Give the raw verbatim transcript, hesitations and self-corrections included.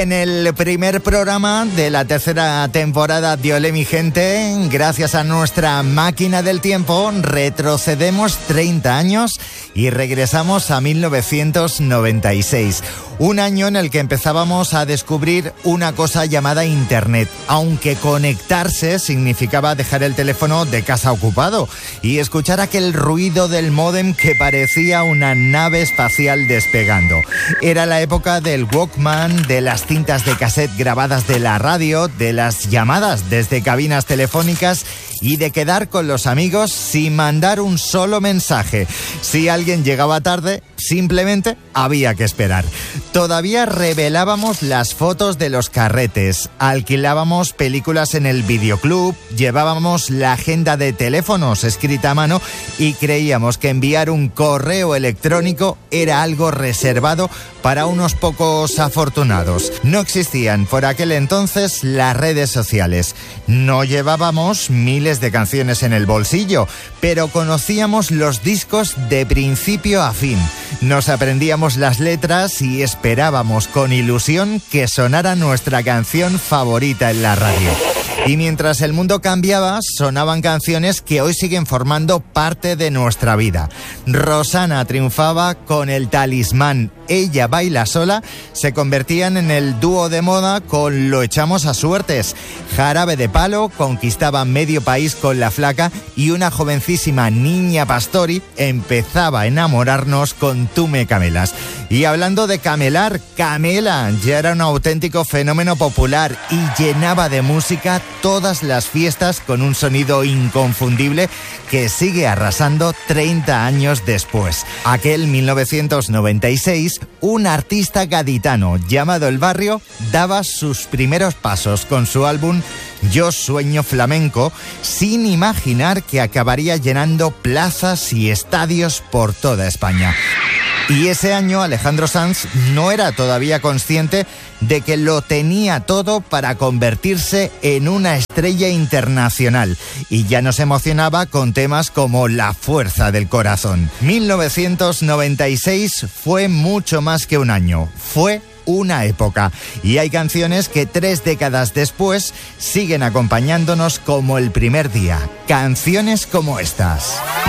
En el primer programa de la tercera temporada de Olé mi gente, gracias a nuestra máquina del tiempo, retrocedemos treinta años y regresamos a mil novecientos noventa y seis. Un año en el que empezábamos a descubrir una cosa llamada Internet, aunque conectarse significaba dejar el teléfono de casa ocupado y escuchar aquel ruido del módem que parecía una nave espacial despegando. Era la época del Walkman, de las cintas de cassette grabadas de la radio, de las llamadas desde cabinas telefónicas y de quedar con los amigos sin mandar un solo mensaje. Si alguien llegaba tarde, simplemente había que esperar. Todavía revelábamos las fotos de los carretes, alquilábamos películas en el videoclub, llevábamos la agenda de teléfonos escrita a mano y creíamos que enviar un correo electrónico era algo reservado para unos pocos afortunados. No existían por aquel entonces las redes sociales. No llevábamos miles de canciones en el bolsillo, pero conocíamos los discos de principio a fin. Nos aprendíamos las letras y esperábamos con ilusión que sonara nuestra canción favorita en la radio. Y mientras el mundo cambiaba, sonaban canciones que hoy siguen formando parte de nuestra vida. Rosana triunfaba con El Talismán, Ella baila sola, se convertían en el dúo de moda con Lo echamos a suertes. Jarabe de Palo conquistaba medio país con La Flaca y una jovencísima Niña Pastori empezaba a enamorarnos con Tú me camelas. Y hablando de camelar, Camela ya era un auténtico fenómeno popular y llenaba de música todas las fiestas con un sonido inconfundible que sigue arrasando treinta años después. Aquel mil novecientos noventa y seis, un artista gaditano llamado El Barrio daba sus primeros pasos con su álbum Yo Sueño Flamenco, sin imaginar que acabaría llenando plazas y estadios por toda España. Y ese año Alejandro Sanz no era todavía consciente de que lo tenía todo para convertirse en una estrella internacional y ya nos emocionaba con temas como La fuerza del corazón. mil novecientos noventa y seis fue mucho más que un año, fue una época y hay canciones que tres décadas después siguen acompañándonos como el primer día, canciones como estas.